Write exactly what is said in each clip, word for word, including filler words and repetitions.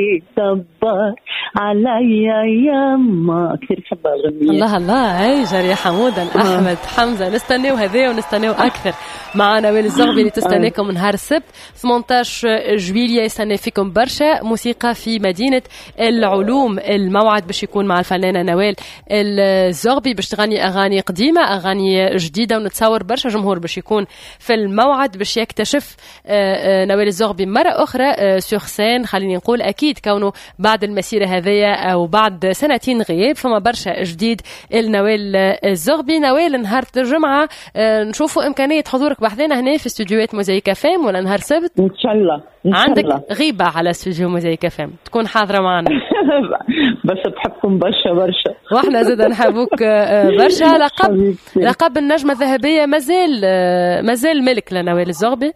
صبر عليا يما، كثير بحبها الغنية. الله الله، هاي جري حمودا أحمد حمزة. نستناو هذا ونستناو أكثر مع نوال الزغبي اللي تستناكم نهار السبت ثمانية عشر جويلية. يستنى فيكم برشا موسيقى في مدينة العلوم. الموعد باش يكون مع الفنانة نوال الزغبي باش تغني أغاني قديمة أغاني جديدة، ونتصور برشا جمهور باش يكون في الموعد باش يكتشف نوال الزغبي مرة أخرى سور سين. خليني نقول أكيد كونه بعد المسيرة هذية أو بعد سنتين غياب فما برشا جديد النوال الزغبي. نوال نهار الجمعة نشوفوا إمكانية حضورك بحذنا هنا في استوديوهات موزايك فام ولا نهار سبت؟ إن شاء الله. إن شاء عندك الله. غيبة على استوديو موزايك فام تكون حاضرة معنا. بس بحبكم برشا برشا. واحنا زاد نحبوك برشا. لقب لقب النجمة الذهبية مازال مازال ملك لنوال الزغبي.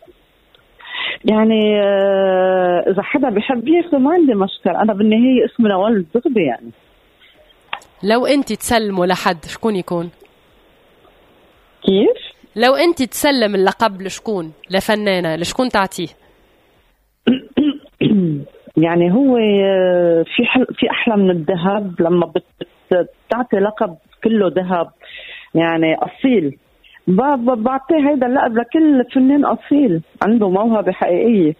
يعني إذا حدا بيحب ياخذ ما عندي مشكلة، أنا بالنهاية اسمي نوال الزغبي. يعني لو أنت تسلموا لحد شكون يكون؟ كيف؟ لو أنت تسلم اللقب لشكون؟ لفنانة لشكون تعطيه؟ يعني هو في حل في أحلى من الذهب لما بتعطي لقب كله ذهب يعني أصيل. بعطيه هيدا اللقب لكل فنان أصيل عنده موهبة حقيقية.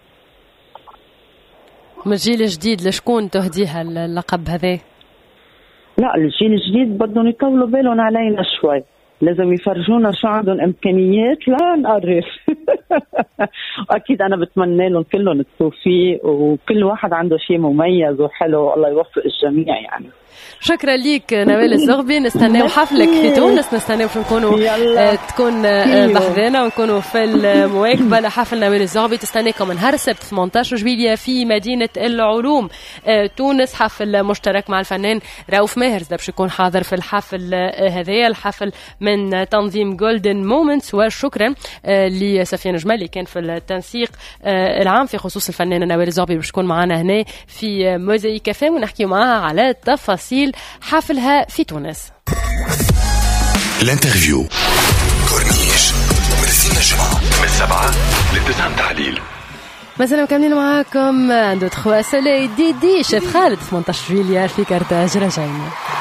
من الجيل الجديد لشكون تهديها اللقب هذا؟ لا الجيل الجديد بدهم يطولوا بالهم علينا شوي، لازم يفرجونا شو عندهم إمكانيات لا نقرف. أكيد أنا بتمنى لهم كلهم التوفيق، وكل واحد عنده شيء مميز وحلو، الله يوفق الجميع. يعني شكرا ليك نوال الزغبي. نستناو حفلك في تونس، نستناو باش نكونوا آه تكون آه بحذنا ونكونوا في المواكبه لحفل نوال الزغبي. تستناكم نهار السبت ثمانية عشر جويلية في مدينه العلوم آه تونس، حفل مشترك مع الفنان رؤوف ماهر باش يكون حاضر في الحفل آه هذايا الحفل من تنظيم جولدن مومنتس. وشكرا آه لسفيان جمالي كان في التنسيق آه العام في خصوص الفنانه نوال الزغبي باش تكون معنا هنا في موزايك فام ونحكي معها على تفاصيل حفلها في تونس. الانترفيو كورنيش من السنة الجمعة من السبعة للتسعة تعليل. مثلا مكملين معاكم عند تخوا سولي دي دي شيف خالد ثمانية عشر جويلية في كرتاج رجعنا.